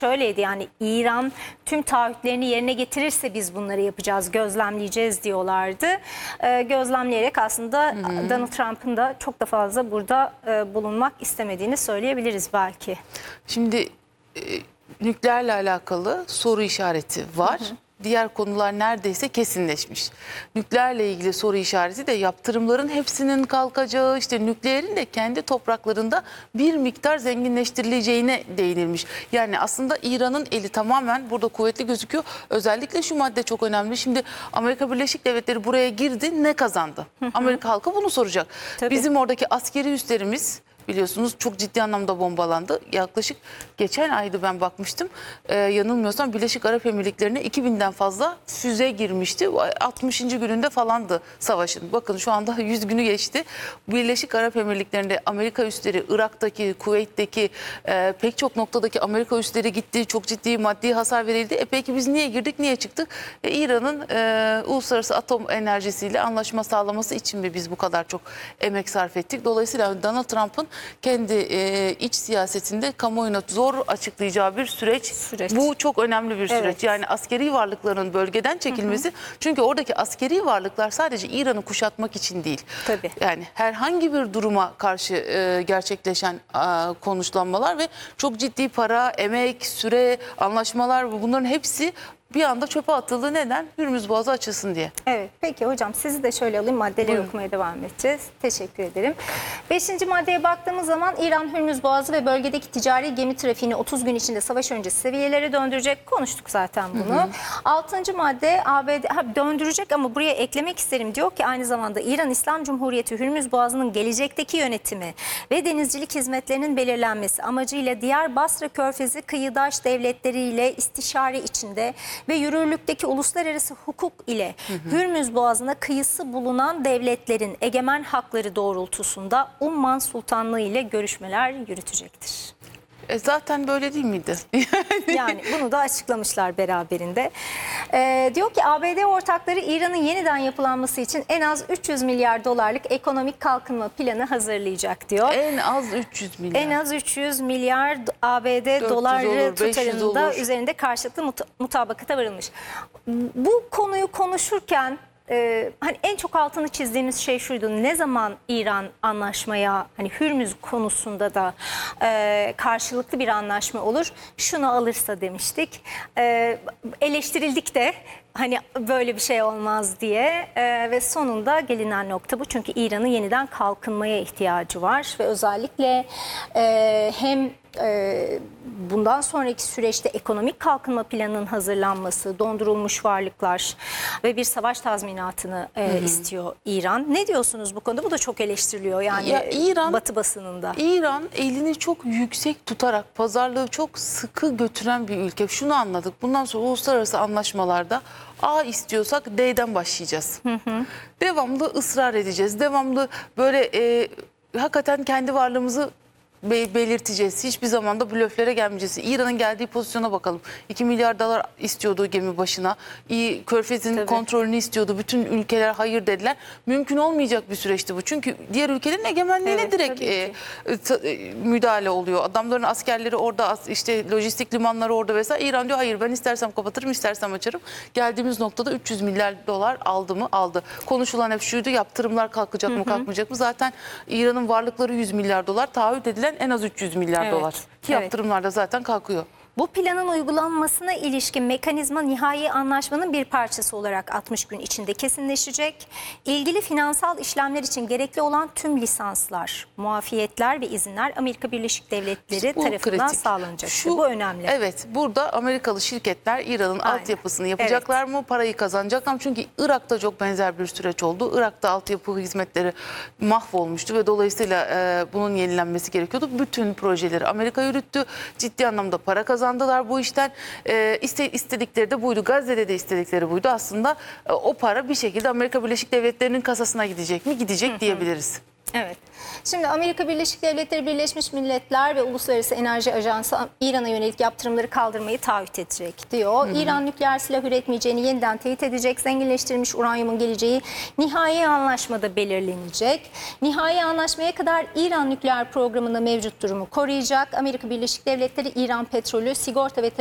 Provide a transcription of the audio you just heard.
şöyleydi, yani İran tüm taahhütlerini yerine getirirse biz bunları yapacağız, gözlemleyeceğiz diyorlardı. Gözlemleyerek aslında Donald Trump'ın da çok da fazla burada bulunmak istemediğini söyleyebiliriz belki. Şimdi nükleerle alakalı soru işareti var. Diğer konular neredeyse kesinleşmiş. Nükleerle ilgili soru işareti de yaptırımların hepsinin kalkacağı, işte nükleerin de kendi topraklarında bir miktar zenginleştirileceğine değinilmiş. Yani aslında İran'ın eli tamamen burada kuvvetli gözüküyor. Özellikle şu madde çok önemli. Şimdi Amerika Birleşik Devletleri buraya girdi, ne kazandı? Amerika halkı bunu soracak. Tabii. Bizim oradaki askeri üslerimiz biliyorsunuz çok ciddi anlamda bombalandı. Yaklaşık geçen ayda ben bakmıştım. Yanılmıyorsam Birleşik Arap Emirlikleri'ne 2000'den fazla füze girmişti. 60. gününde falandı savaşın. Bakın şu anda 100 günü geçti. Birleşik Arap Emirlikleri'nde Amerika üsleri, Irak'taki, Kuveyt'teki pek çok noktadaki Amerika üsleri gitti. Çok ciddi maddi hasar verildi. Peki biz niye girdik, niye çıktık? İran'ın uluslararası atom enerjisiyle anlaşma sağlaması için mi biz bu kadar çok emek sarf ettik? Dolayısıyla Donald Trump'ın kendi iç siyasetinde kamuoyuna zor açıklayacağı bir süreç. Bu çok önemli bir süreç. Evet. Yani askeri varlıkların bölgeden çekilmesi. Çünkü oradaki askeri varlıklar sadece İran'ı kuşatmak için değil. Tabii. Yani herhangi bir duruma karşı gerçekleşen konuşlanmalar ve çok ciddi para, emek, süre, anlaşmalar, bunların hepsi bir anda çöpe atıldı. Neden? Hürmüz Boğazı açılsın diye. Evet, peki hocam sizi de şöyle alayım, maddeleri Buyurun. okumaya devam edeceğiz. Teşekkür ederim. 5. maddeye baktığımız zaman İran Hürmüz Boğazı ve bölgedeki ticari gemi trafiğini 30 gün içinde savaş öncesi seviyelere döndürecek. Konuştuk zaten bunu. 6. madde ABD döndürecek ama buraya eklemek isterim, diyor ki aynı zamanda İran İslam Cumhuriyeti Hürmüz Boğazı'nın gelecekteki yönetimi ve denizcilik hizmetlerinin belirlenmesi amacıyla diğer Basra Körfezi kıyıdaş devletleriyle istişare içinde ve yürürlükteki uluslararası hukuk ile Hürmüz Boğazı'na kıyısı bulunan devletlerin egemen hakları doğrultusunda Umman Sultanlığı ile görüşmeler yürütecektir. Zaten böyle değil miydi? Yani bunu da açıklamışlar beraberinde. Diyor ki ABD ortakları İran'ın yeniden yapılanması için en az 300 milyar dolarlık ekonomik kalkınma planı hazırlayacak diyor. En az 300 milyar. En az 300 milyar ABD doları olur, 500 tutarında olur. üzerinde karşılıklı mutabakata varılmış. Bu konuyu konuşurken hani en çok altını çizdiğimiz şey şuydu: ne zaman İran anlaşmaya, hani Hürmüz konusunda da karşılıklı bir anlaşma olur, şunu alırsa demiştik. Eleştirildik de hani böyle bir şey olmaz diye ve sonunda gelinen nokta bu. Çünkü İran'ın yeniden kalkınmaya ihtiyacı var ve özellikle hem bundan sonraki süreçte ekonomik kalkınma planının hazırlanması, dondurulmuş varlıklar ve bir savaş tazminatını istiyor İran. Ne diyorsunuz bu konuda? Bu da çok eleştiriliyor yani Ya Batı basınında. İran elini çok yüksek tutarak pazarlığı çok sıkı götüren bir ülke. Şunu anladık. Bundan sonra uluslararası anlaşmalarda A istiyorsak D'den başlayacağız. Devamlı ısrar edeceğiz. Devamlı böyle hakikaten kendi varlığımızı belirteceğiz. Hiçbir zaman da blöflere gelmeyeceğiz. İran'ın geldiği pozisyona bakalım. 2 milyar dolar istiyordu gemi başına. Körfez'in kontrolünü istiyordu. Bütün ülkeler hayır dediler. Mümkün olmayacak bir süreçti bu. Çünkü diğer ülkelerin egemenliğine direkt müdahale oluyor. Adamların askerleri orada, işte lojistik limanları orada vesaire. İran diyor hayır, ben istersem kapatırım, istersem açarım. Geldiğimiz noktada 300 milyar dolar aldı mı? Aldı. Konuşulan hep şuydu: yaptırımlar kalkacak mı, kalkmayacak mı? Zaten İran'ın varlıkları 100 milyar dolar. Taahhüt edilen en az 300 milyar dolar. Ki yaptırımlar da zaten kalkıyor. Bu planın uygulanmasına ilişkin mekanizma nihai anlaşmanın bir parçası olarak 60 gün içinde kesinleşecek. İlgili finansal işlemler için gerekli olan tüm lisanslar, muafiyetler ve izinler Amerika Birleşik Devletleri tarafından sağlanacak. Bu önemli. Evet, burada Amerikalı şirketler İran'ın altyapısını yapacaklar mı? Parayı kazanacaklar mı? Çünkü Irak'ta çok benzer bir süreç oldu. Irak'ta altyapı hizmetleri mahvolmuştu ve dolayısıyla bunun yenilenmesi gerekiyordu. Bütün projeleri Amerika yürüttü. Ciddi anlamda para kazandılar bu işten. İstedikleri de buydu. Gazze'de de istedikleri buydu. Aslında o para bir şekilde Amerika Birleşik Devletleri'nin kasasına gidecek mi? Gidecek diyebiliriz. Evet. Şimdi Amerika Birleşik Devletleri, Birleşmiş Milletler ve Uluslararası Enerji Ajansı İran'a yönelik yaptırımları kaldırmayı taahhüt edecek diyor. İran nükleer silah üretmeyeceğini yeniden teyit edecek. Zenginleştirilmiş uranyumun geleceği nihai anlaşmada belirlenecek. Nihai anlaşmaya kadar İran nükleer programında mevcut durumu koruyacak. Amerika Birleşik Devletleri İran petrolü sigorta ve